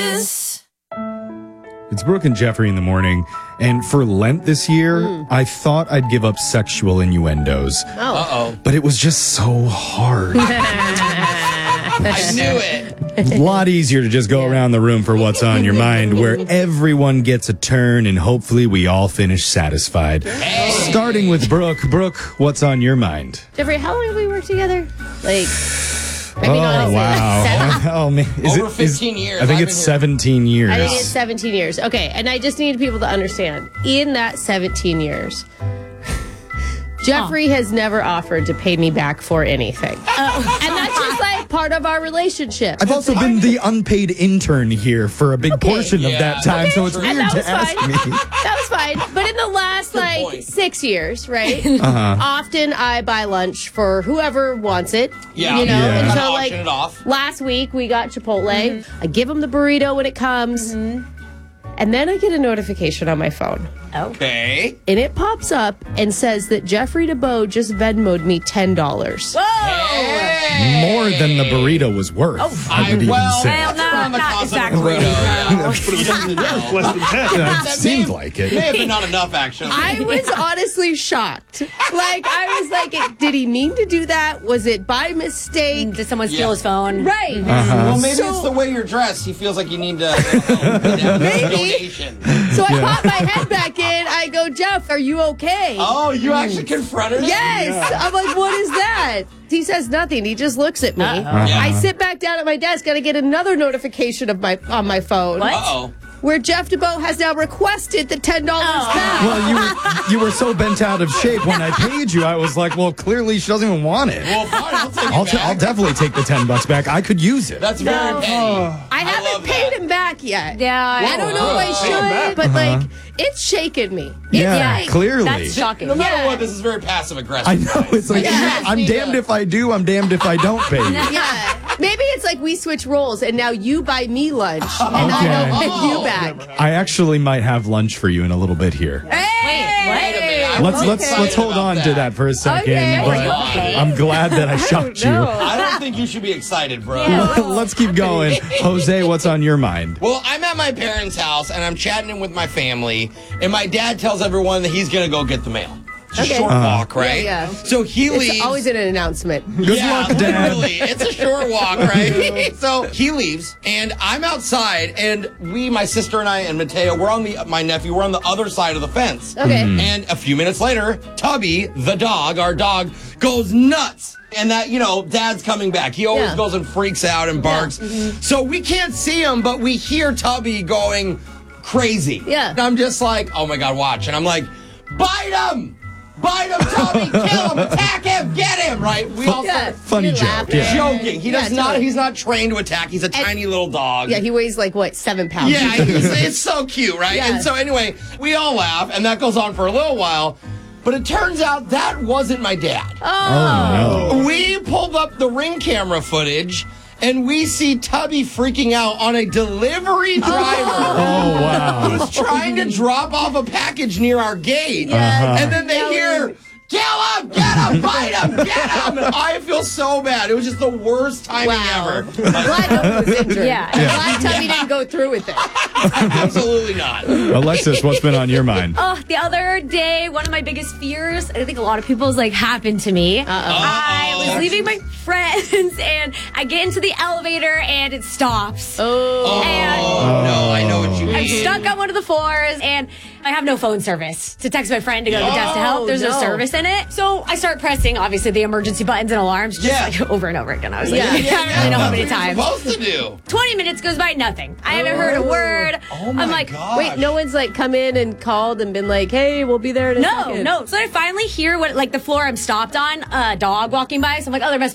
It's Brooke and Jeffrey in the morning, and for Lent this year, I thought I'd give up sexual innuendos. But it was just so hard. I knew it. A lot easier to just go around the room for what's on your mind, where everyone gets a turn, and hopefully we all finish satisfied. Starting with Brooke. Brooke, what's on your mind? Jeffrey, how long have we worked together? Honestly, wow. like 7? Oh, man. Over 15 years. I think it's 17 years. I think it's 17 years. Okay, and I just need people to understand, in that 17 years, Jeffrey has never offered to pay me back for anything. And that's just like part of our relationship. I've also been the unpaid intern here for a big portion of that time, so it's weird to ask me. That was fine. But in the last, 6 years, right? Often I buy lunch for whoever wants it. Yeah. You know? Yeah. And so, Auction it off. last week we got Chipotle. I give them the burrito when it comes. And then I get a notification on my phone. Okay. And it pops up and says that Jeffrey DeBow just Venmo'd me $10. More than the burrito was worth. I would even say. Around the not cost exactly. of a burrito. He doesn't know. Less than 10. That seemed like it. May have been not enough, actually. I was honestly shocked. I was like, did he mean to do that? Was it by mistake? Did someone steal his phone? Right. Well, maybe it's the way you're dressed. He feels like you need to donation. So I pop my head back in. I go, Jeff, are you okay? Oh, you actually confronted him? Yes. I'm like, what is that? He says nothing. He just looks at me. I sit back down at my desk and I get another notification on my phone. What? Uh-oh. Where Jeff DeBow has now requested the $10 back. Well, you were so bent out of shape when I paid you. I was like, well, clearly she doesn't even want it. Well, fine. I'll take it I'll back. definitely take the $10 back. I could use it. That's very petty. I haven't love paid that. him back yet. Yeah. I don't know if I should, but it's shaken me. Yeah, clearly. That's shocking. No matter Yeah. what, this is very passive aggressive. I know. It's like, Yeah. I'm damned if I do, I'm damned if I don't pay you. Yeah. Maybe it's like we switch roles and now you buy me lunch and I don't pay you back. I actually might have lunch for you in a little bit here. Hey! Let's hold on to that for a second. Okay. But I'm glad that I shocked you. I don't think you should be excited, bro. Let's keep going. Jose, what's on your mind? Well, I'm at my parents' house, and I'm chatting with my family, and my dad tells everyone that he's going to go get the mail. It's a short walk, right? Yeah. So he leaves. It's always an announcement. Good luck, Dad. Literally, it's a short walk, right? So he leaves, and I'm outside, and my sister and I, and Mateo, my nephew, we're on the other side of the fence. Okay. And a few minutes later, Tubby, the dog, our dog, goes nuts. And that, Dad's coming back. He always goes and freaks out and barks. So we can't see him, but we hear Tubby going crazy. Yeah. And I'm just like, oh my God, watch. And I'm like, bite him! Bite him, Tubby! Kill him! Attack him! Get him! Right? We all start Funny You're joke. laughing. Yeah. joking. Totally. He's not trained to attack. He's a tiny little dog. Yeah, he weighs 7 pounds. Yeah, it's so cute, right? Yeah. And so anyway, we all laugh, and that goes on for a little while. But it turns out that wasn't my dad. Oh, no. We pulled up the Ring camera footage, and we see Tubby freaking out on a delivery driver Oh, wow. who's trying to drop off a package near our gate. And then they hear, kill him, get him, bite him, get him. And I feel so bad. It was just the worst timing ever. I'm glad no one was injured. Yeah. I'm glad Tubby didn't go through with it. Absolutely not. Alexis, what's been on your mind? The other day, one of my biggest fears, I think a lot of people's happened to me. I was leaving my friends and I get into the elevator and it stops. And No, I know what you mean. I'm stuck on one of the floors and I have no phone service to text my friend to go to the desk to help. There's no service in it. So I start pressing, obviously, the emergency buttons and alarms just over and over again. I was like, I don't really know how many times. What are you supposed to do? 20 minutes goes by, nothing. I haven't heard a word. Oh my I'm like, gosh. Wait, no one's come in and called and been like, hey, we'll be there in a second. no. So I finally hear what, the floor I'm stopped on, a dog walking by. So I'm like, oh, there must